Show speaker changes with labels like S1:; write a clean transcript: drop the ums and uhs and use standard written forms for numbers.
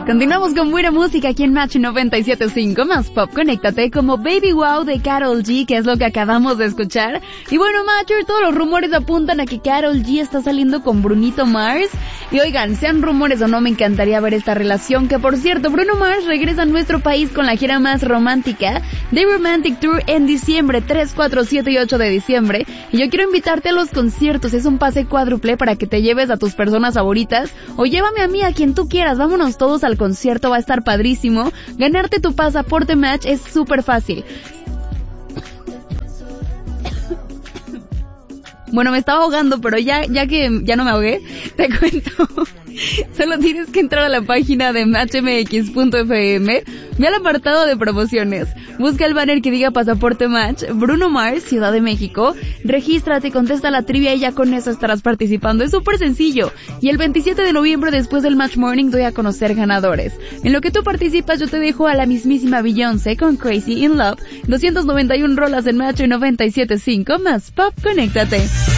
S1: Continuamos con buena música aquí en Match 97.5, más pop. Conéctate como Baby Wow de Karol G, que es lo que acabamos de escuchar. Y bueno, Matcher, todos los rumores apuntan a que Karol G está saliendo con Brunito Mars. Y oigan, sean rumores o no, me encantaría ver esta relación, que por cierto, Bruno Mars regresa a nuestro país con la gira más romántica, The Romantic Tour, en diciembre, 3, 4, 7 y 8 de diciembre. Y yo quiero invitarte a los conciertos, es un pase cuádruple para que te lleves a tus personas favoritas, o llévame a mí, a quien tú quieras, vámonos todos al concierto, va a estar padrísimo. Ganarte tu pasaporte Match es súper fácil. Bueno, me estaba ahogando, pero ya que ya no me ahogué, te cuento. Solo tienes que entrar a la página de matchmx.fm, ve al apartado de promociones, busca el banner que diga Pasaporte Match, Bruno Mars, Ciudad de México, regístrate, contesta la trivia y ya con eso estarás participando. Es súper sencillo. Y el 27 de noviembre, después del Match Morning, doy a conocer ganadores. En lo que tú participas, yo te dejo a la mismísima Beyoncé con Crazy in Love, 291 rolas en Match 97.5, más pop, conéctate.